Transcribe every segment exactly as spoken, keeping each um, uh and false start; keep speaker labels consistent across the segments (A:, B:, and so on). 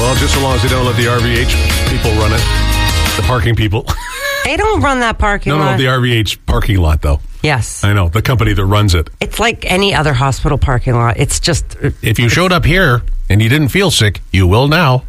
A: Well, just so long as they don't let the R V H people run it. The parking people.
B: They don't run that parking
A: no,
B: lot.
A: No, the R V H parking lot, though.
B: Yes.
A: I know. The company that runs it.
B: It's like any other hospital parking lot. It's just...
A: If you showed up here and you didn't feel sick, you will now.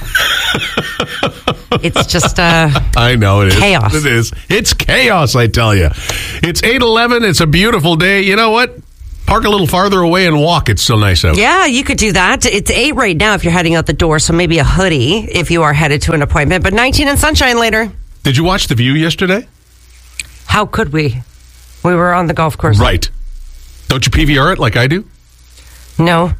B: It's just uh,
A: I know it is.
B: Chaos.
A: It is. It's chaos, I tell you. It's eight eleven. It's a beautiful day. You know what? Park a little farther away and walk. It's still nice out.
B: Yeah, you could do that. It's eight right now if you're heading out the door, so maybe a hoodie if you are headed to an appointment, but nineteen and sunshine later.
A: Did you watch The View yesterday?
B: How could we? We were on the golf course.
A: Right. Don't you P V R it like I do?
B: No.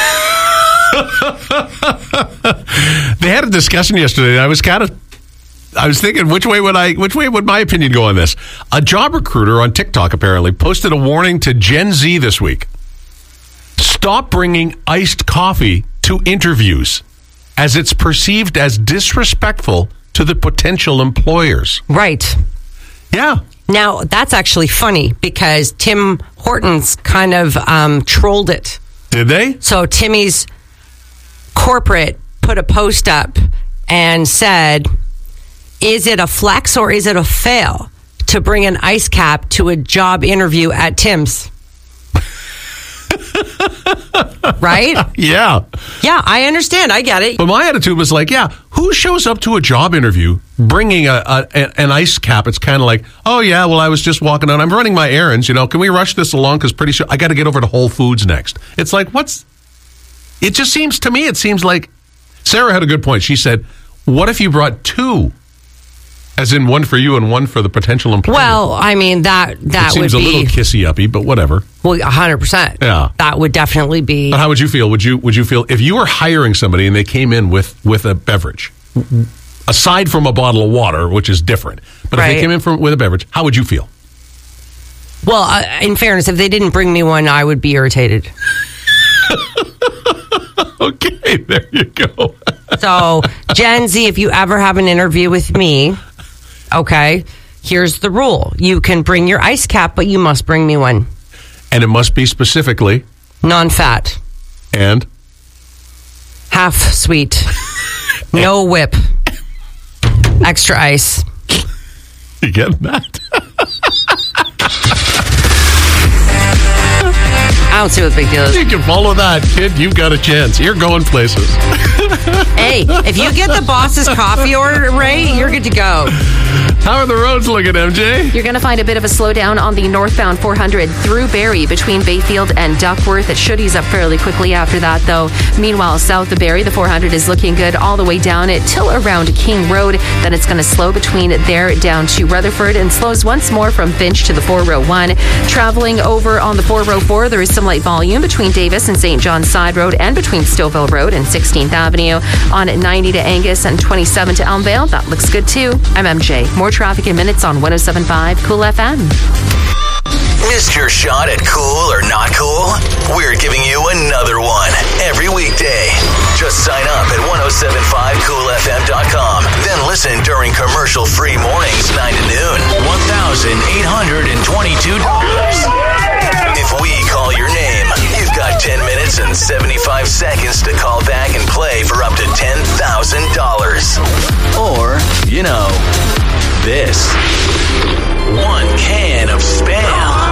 A: They had a discussion yesterday, and I was kind of I was thinking, which way would I, which way would my opinion go on this? A job recruiter on TikTok apparently posted a warning to Gen Z this week. Stop bringing iced coffee to interviews, as it's perceived as disrespectful to the potential employers.
B: Right.
A: Yeah.
B: Now, that's actually funny because Tim Hortons kind of um, trolled it.
A: Did they?
B: So Timmy's corporate put a post up and said, is it a flex or is it a fail to bring an ice cap to a job interview at Tim's? Right?
A: Yeah.
B: Yeah, I understand. I get it.
A: But my attitude was like, yeah, who shows up to a job interview bringing a, a an ice cap? It's kind of like, oh, yeah, well, I was just walking out. I'm running my errands. You know, can we rush this along? Because pretty sure I got to get over to Whole Foods next. It's like, what's... It just seems to me, it seems like... Sarah had a good point. She said, what if you brought two? As in one for you and one for the potential employer.
B: Well, I mean, that, that
A: it
B: would
A: seems
B: be...
A: a little kissy-uppy, but whatever.
B: Well, one hundred percent.
A: Yeah.
B: That would definitely be...
A: But how would you feel? Would you would you feel if you were hiring somebody and they came in with, with a beverage, aside from a bottle of water, which is different, but
B: Right.
A: if they came in from, with a beverage, how would you feel?
B: Well, uh, in fairness, if they didn't bring me one, I would be irritated.
A: Okay, there you go.
B: So, Gen Z, if you ever have an interview with me, okay, here's the rule. You can bring your ice cap, but you must bring me one.
A: And it must be specifically...
B: Non-fat.
A: And?
B: Half sweet. No whip. Extra ice.
A: You getting that?
B: I don't see what the big deal is.
A: You can follow that, kid. You've got a chance. You're going places.
B: Hey, if you get the boss's coffee order right, you're good to go.
A: How are the roads looking, M J?
C: You're going to find a bit of a slowdown on the northbound four hundred through Barrie between Bayfield and Duckworth. It should ease up fairly quickly after that, though. Meanwhile, south of Barrie, the four hundred is looking good all the way down it till around King Road. Then it's going to slow between there down to Rutherford and slows once more from Finch to the four oh one. Traveling over on the four oh four, there is some light volume between Davis and Saint John's Side Road and between Stouffville Road and sixteenth Avenue. On ninety to Angus and twenty-seven to Elmvale, that looks good too. I'm M J. More traffic in minutes on one oh seven point five Cool F M.
D: Missed your shot at cool or not cool? We're giving you another one every weekday. Just sign up at ten seventy-five cool f m dot com. Then listen during commercial-free mornings nine to noon. one thousand eight hundred twenty-two dollars. If we call your name, you've got ten minutes and seventy-five seconds to call back and play for up to ten thousand dollars. Or, you know, this. One can of Spam.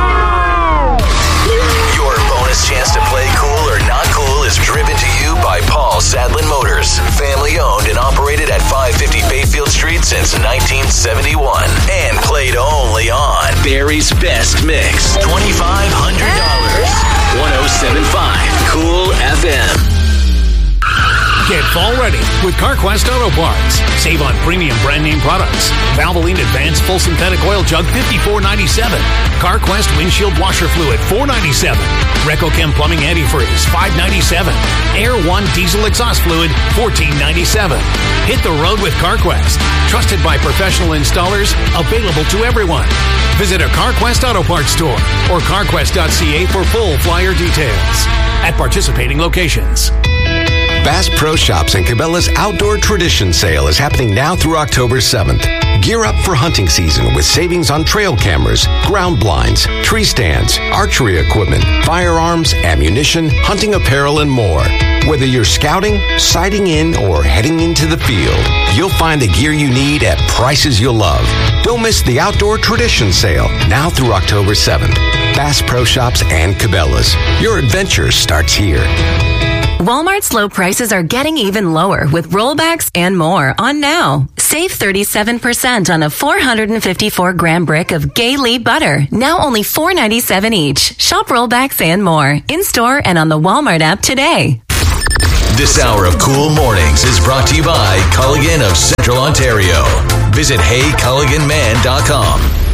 D: Your bonus chance to play cool or not cool is driven to you by Paul Sadlin Motors. Family owned and operated at five fifty Bayfield Street since nineteen seventy-one. And played only on Barrie's Best Mix. twenty-five hundred dollars. ten seventy-five Cool F M.
E: Get fall ready with CarQuest Auto Parts. Save on premium brand name products. Valvoline Advanced Full Synthetic Oil Jug fifty-four ninety-seven. CarQuest Windshield Washer Fluid four ninety-seven. RecoChem Plumbing Antifreeze five ninety-seven. Air One Diesel Exhaust Fluid fourteen ninety-seven. Hit the road with CarQuest. Trusted by professional installers, available to everyone. Visit a CarQuest Auto Parts store or carquest dot c a for full flyer details at participating locations.
F: Bass Pro Shops and Cabela's Outdoor Tradition Sale is happening now through October seventh. Gear up for hunting season with savings on trail cameras, ground blinds, tree stands, archery equipment, firearms, ammunition, hunting apparel, and more. Whether you're scouting, sighting in, or heading into the field, you'll find the gear you need at prices you'll love. Don't miss the Outdoor Tradition Sale now through October seventh. Bass Pro Shops and Cabela's. Your adventure starts here.
G: Walmart's low prices are getting even lower with rollbacks and more on now. Save thirty-seven percent on a four hundred fifty-four gram brick of Gay-Lee butter, now only four ninety-seven each. Shop rollbacks and more in-store and on the Walmart app today.
D: This hour of Cool Mornings is brought to you by Culligan of Central Ontario. Visit hey culligan man dot com.